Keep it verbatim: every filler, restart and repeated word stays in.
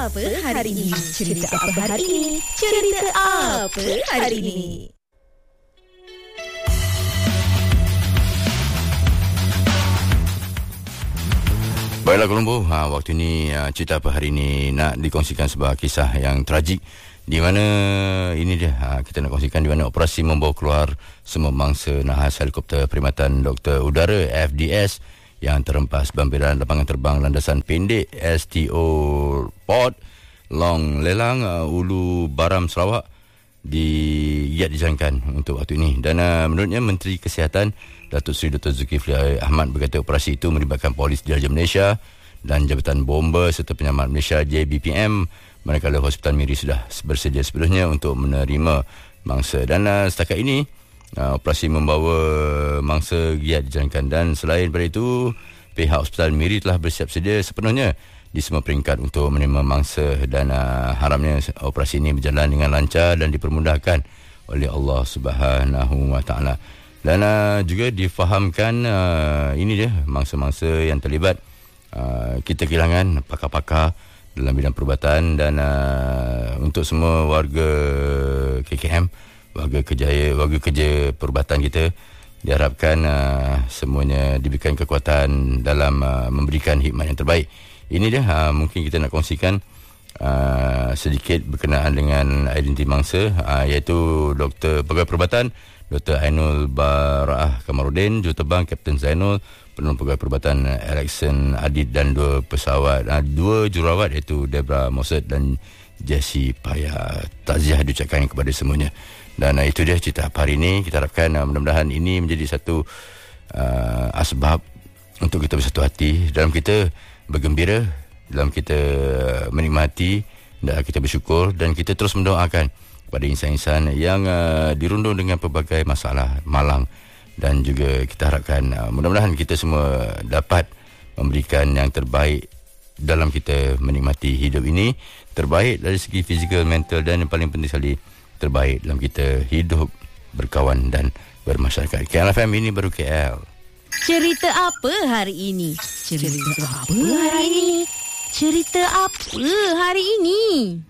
apa hari ini? Cerita apa hari ini? Cerita apa hari ini? Baiklah Colombo, ha, waktu ini uh, cerita apa hari ini nak dikongsikan sebuah kisah yang tragik di mana ini dia ha, kita nak kongsikan di mana operasi membawa keluar semua mangsa nahas helikopter Perkhidmatan Doktor Udara F D S yang terhempas bambiran lapangan terbang landasan pendek S T O Port Long Lelang uh, Ulu Baram Sarawak digiat dijalankan untuk waktu ini. Dan uh, menurutnya Menteri Kesihatan Datuk Seri Doktor Zulkifli Ahmad berkata operasi itu melibatkan Polis Diraja Malaysia dan Jabatan Bomba serta Penyelamat Malaysia J B P M, manakala Hospital Miri sudah bersedia sebelumnya untuk menerima mangsa. Dan uh, setakat ini uh, operasi membawa mangsa giat dijalankan, dan selain daripada itu pihak Hospital Miri telah bersiap sedia sepenuhnya di semua peringkat untuk menerima mangsa, dan uh, harapnya operasi ini berjalan dengan lancar dan dipermudahkan oleh Allah Subhanahu Wa Taala. Dan uh, juga difahamkan uh, ini dia mangsa-mangsa yang terlibat, uh, kita kehilangan pakar-pakar dalam bidang perubatan, dan uh, untuk semua warga K K M, warga Kejaya, warga kerja perubatan kita, diharapkan uh, semuanya diberikan kekuatan dalam uh, memberikan khidmat yang terbaik. Ini dia uh, mungkin kita nak kongsikan uh, sedikit berkenaan dengan identiti mangsa, uh, iaitu Doktor Pegawai Perubatan Doktor Ainul Baraah Kamarudin, Juruterbang Kapten Zainul, Penolong Pegawai Perubatan Alexon Adid, dan dua pesawat, uh, dua jururawat iaitu Debra Mossad dan Jessie Paya. Takziah diucapkan kepada semuanya. Dan uh, itu dia cerita hari ini. Kita harapkan uh, mudah-mudahan ini menjadi satu uh, asbab untuk kita bersatu hati, dalam kita bergembira, dalam kita menikmati, dan kita bersyukur, dan kita terus mendoakan kepada insan-insan yang uh, dirundung dengan pelbagai masalah malang. Dan juga kita harapkan uh, mudah-mudahan kita semua dapat memberikan yang terbaik dalam kita menikmati hidup ini, terbaik dari segi fizikal, mental, dan yang paling penting sekali terbaik dalam kita hidup, berkawan dan bermasyarakat. K L F M ini baru K L. Cerita apa hari ini? Cerita apa hari ini? Cerita apa hari ini?